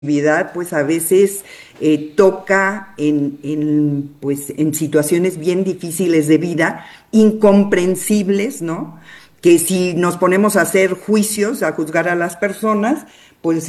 actividad, pues a veces toca pues, en situaciones bien difíciles de vida, incomprensibles, ¿no? Que si nos ponemos a hacer juicios, a juzgar a las personas, pues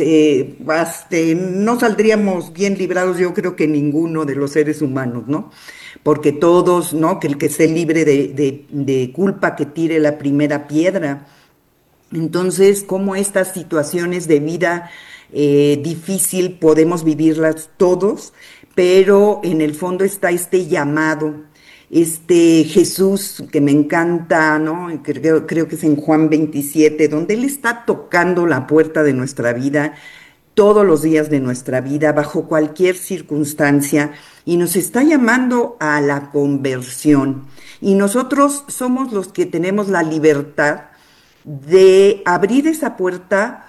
no saldríamos bien librados, yo creo que ninguno de los seres humanos, ¿no? Porque todos, ¿no? Que el que esté libre de culpa, que tire la primera piedra. Entonces, cómo estas situaciones de vida difícil podemos vivirlas todos, pero en el fondo está este llamado, este Jesús que me encanta, ¿no? Creo que es en Juan 27, donde Él está tocando la puerta de nuestra vida todos los días de nuestra vida, bajo cualquier circunstancia, y nos está llamando a la conversión. Y nosotros somos los que tenemos la libertad de abrir esa puerta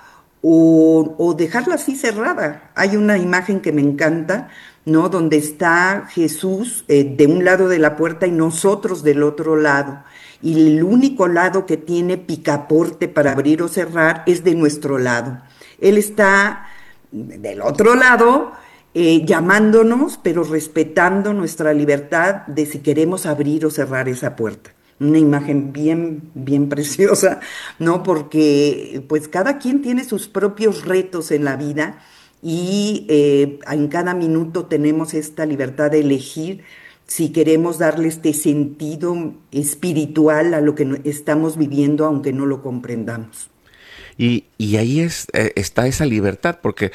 o dejarla así cerrada. Hay una imagen que me encanta, ¿no? Donde está Jesús de un lado de la puerta y nosotros del otro lado. Y el único lado que tiene picaporte para abrir o cerrar es de nuestro lado. Él está del otro lado llamándonos, pero respetando nuestra libertad de si queremos abrir o cerrar esa puerta. Una imagen bien, bien preciosa, ¿no? Porque pues cada quien tiene sus propios retos en la vida y en cada minuto tenemos esta libertad de elegir si queremos darle este sentido espiritual a lo que estamos viviendo, aunque no lo comprendamos. Y ahí está esa libertad, porque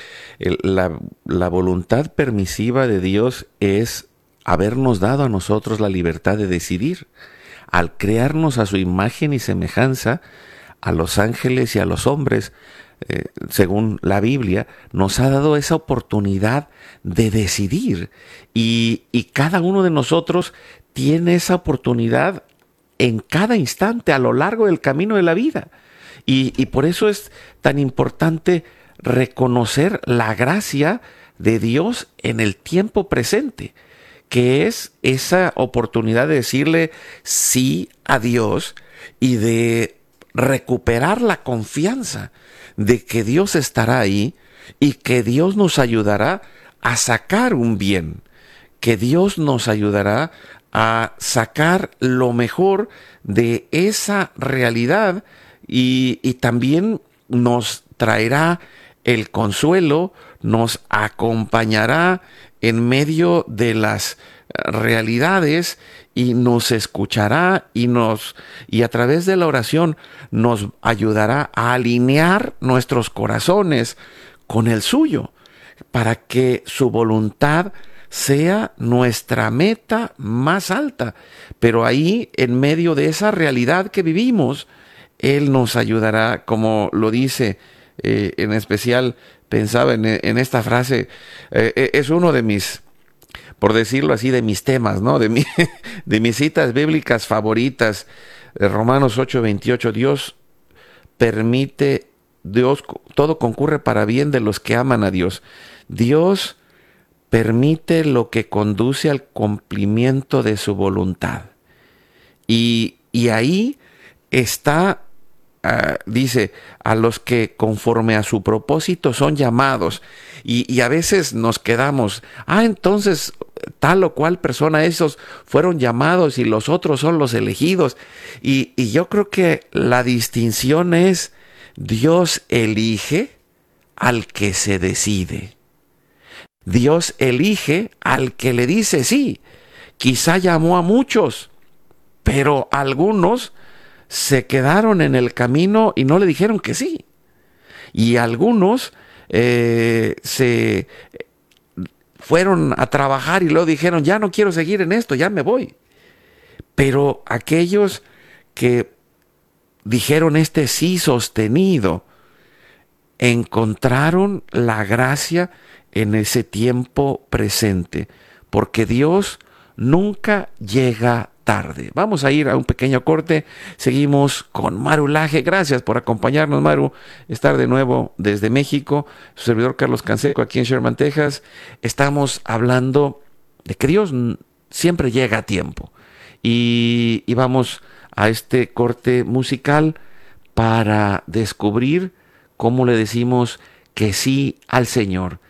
la voluntad permisiva de Dios es habernos dado a nosotros la libertad de decidir. Al crearnos a su imagen y semejanza, a los ángeles y a los hombres, según la Biblia, nos ha dado esa oportunidad de decidir. Y cada uno de nosotros tiene esa oportunidad en cada instante, a lo largo del camino de la vida. Y por eso es tan importante reconocer la gracia de Dios en el tiempo presente, que es esa oportunidad de decirle sí a Dios y de recuperar la confianza de que Dios estará ahí y que Dios nos ayudará a sacar un bien, que Dios nos ayudará a sacar lo mejor de esa realidad y también nos traerá el consuelo, nos acompañará en medio de las realidades y nos escuchará y a través de la oración nos ayudará a alinear nuestros corazones con el suyo para que su voluntad sea nuestra meta más alta. Pero ahí, en medio de esa realidad que vivimos, Él nos ayudará, como lo dice, en especial pensaba en esta frase, es uno de mis, por decirlo así, de mis temas, ¿no? De mis citas bíblicas favoritas, Romanos 8:28, Dios, todo concurre para bien de los que aman a Dios. Dios permite lo que conduce al cumplimiento de su voluntad. Y ahí está, dice, a los que conforme a su propósito son llamados. Y a veces nos quedamos, entonces tal o cual persona, esos fueron llamados y los otros son los elegidos. Y yo creo que la distinción es, Dios elige al que se decide. Dios elige al que le dice sí. Quizá llamó a muchos, pero algunos se quedaron en el camino y no le dijeron que sí. Y algunos se fueron a trabajar y luego dijeron, ya no quiero seguir en esto, ya me voy. Pero aquellos que dijeron este sí sostenido, encontraron la gracia en ese tiempo presente, porque Dios nunca llega tarde. Vamos a ir a un pequeño corte. Seguimos con Maru Laje. Gracias por acompañarnos, Maru. Estar de nuevo desde México. Su servidor Carlos Canseco aquí en Sherman, Texas. Estamos hablando de que Dios siempre llega a tiempo. Y vamos a este corte musical para descubrir cómo le decimos que sí al Señor